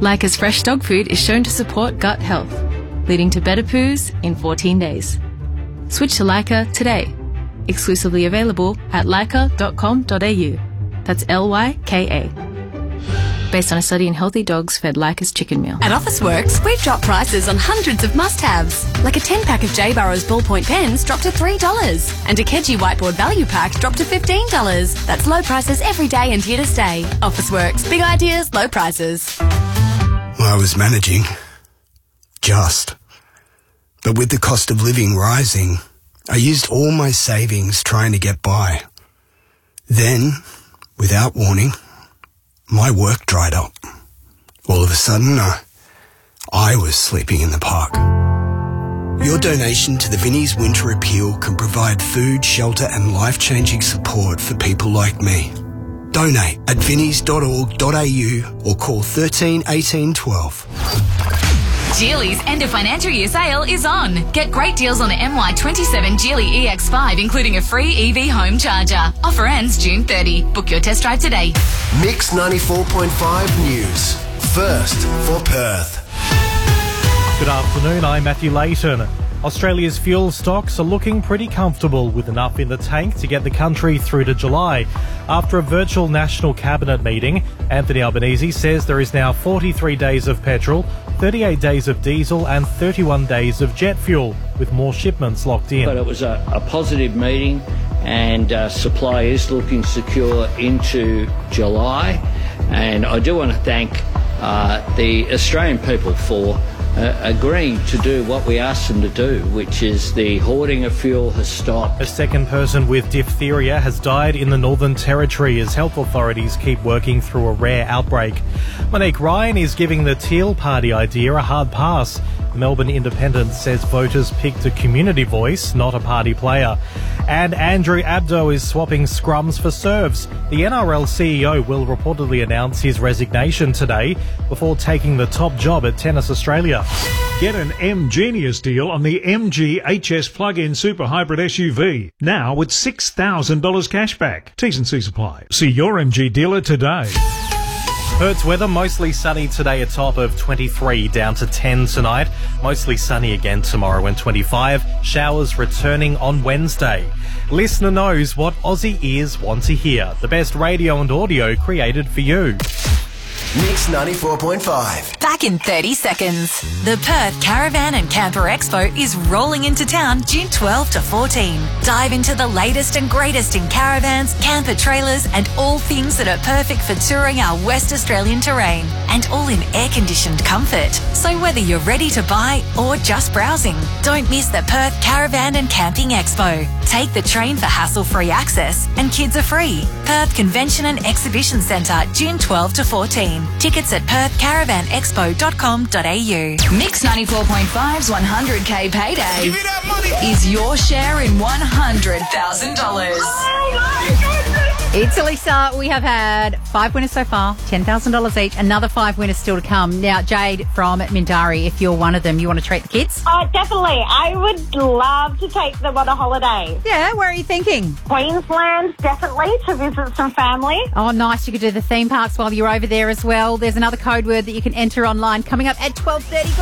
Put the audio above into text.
Leica's fresh dog food is shown to support gut health, leading to better poos in 14 days. Switch to Leica today. Exclusively available at leica.com.au. That's Lyka. Based on a study in healthy dogs fed Leica's chicken meal. At Officeworks, we've dropped prices on hundreds of must-haves. Like a 10-pack of J. Burrows ballpoint pens dropped to $3. And a Keji whiteboard value pack dropped to $15. That's low prices every day and here to stay. Officeworks. Big ideas, low prices. I was managing. Just. But with the cost of living rising, I used all my savings trying to get by. Then, without warning, my work dried up. All of a sudden, I was sleeping in the park. Your donation to the Vinnie's Winter Appeal can provide food, shelter and life-changing support for people like me. Donate at vinnies.org.au or call 13 18 12. Geely's end of financial year sale is on. Get great deals on the MY27 Geely EX5, including a free EV home charger. Offer ends June 30. Book your test drive today. Mix 94.5 News. First for Perth. Good afternoon, I'm Matthew Layton. Australia's fuel stocks are looking pretty comfortable with enough in the tank to get the country through to July. After a virtual National Cabinet meeting, Anthony Albanese says there is now 43 days of petrol, 38 days of diesel and 31 days of jet fuel, with more shipments locked in. But it was a positive meeting and supply is looking secure into July. And I do want to thank the Australian people for agreeing to do what we asked them to do, which is the hoarding of fuel has stopped. A second person with diphtheria has died in the Northern Territory as health authorities keep working through a rare outbreak. Monique Ryan is giving the Teal Party idea a hard pass. The Melbourne Independent says voters picked a community voice, not a party player. And Andrew Abdo is swapping scrums for serves. The NRL CEO will reportedly announce his resignation today before taking the top job at Tennis Australia. Get an M-Genius deal on the MG HS plug-in super hybrid SUV. Now with $6,000 cashback. T's and C's apply. See your MG dealer today. Perth's weather, mostly sunny today, a top of 23, down to 10 tonight. Mostly sunny again tomorrow and 25. Showers returning on Wednesday. Listener knows what Aussie ears want to hear. The best radio and audio created for you. Mix 94.5. Back in 30 seconds. The Perth Caravan and Camper Expo is rolling into town June 12 to 14. Dive into the latest and greatest in caravans, camper trailers and all things that are perfect for touring our West Australian terrain. And all in air-conditioned comfort. So whether you're ready to buy or just browsing, don't miss the Perth Caravan and Camping Expo. Take the train for hassle-free access and kids are free. Perth Convention and Exhibition Centre, June 12 to 14. Tickets at perthcaravanexpo.com.au. Mix 94.5's 100K payday is your share in $100,000. It's Elisa. We have had 5 winners so far, $10,000 each. Another 5 winners still to come. Now, Jade from Mindari, if you're one of them, you want to treat the kids? Definitely. I would love to take them on a holiday. Yeah, where are you thinking? Queensland, definitely, to visit some family. Oh, nice. You could do the theme parks while you're over there as well. There's another code word that you can enter online coming up at 12:30.